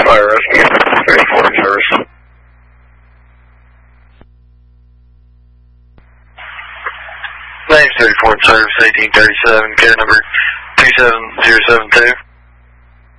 Fire rescue, 34 in service. Name's 34 in service, 1837, code number 27072.